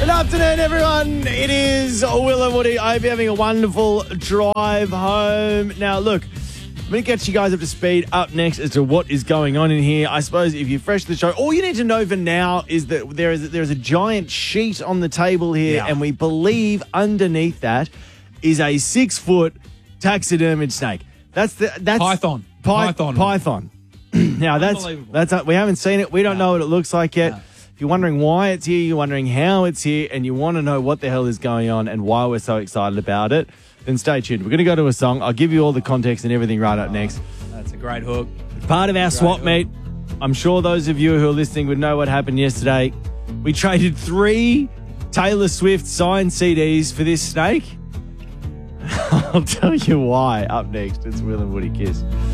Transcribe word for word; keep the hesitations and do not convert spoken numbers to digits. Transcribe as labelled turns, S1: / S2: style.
S1: Good afternoon, everyone. It is Will and Woody. I hope you're having a wonderful drive home. Now, look, I'm going to get you guys up to speed up next as to what is going on in here. I suppose if you're fresh to the show, all you need to know for now is that there is there is a giant sheet on the table here,
S2: Yeah.
S1: and we believe underneath that is a six-foot taxidermied snake. That's the that's
S2: Python.
S1: Py-
S2: Python.
S1: Python. Now that's
S2: Unbelievable.
S1: that's uh, we haven't seen it. We don't
S2: No.
S1: know what it looks like yet.
S2: No.
S1: If you're wondering why it's here, you're wondering how it's here, and you want to know what the hell is going on and why we're so excited about it, then stay tuned. We're going to go to a song. I'll give you all the context and everything right up next.
S2: That's a great hook.
S1: Part of our swap meet. I'm sure those of you who are listening would know what happened yesterday. We traded three Taylor Swift signed C Ds for this snake. I'll tell you why up next. It's Will and Woody Kiss.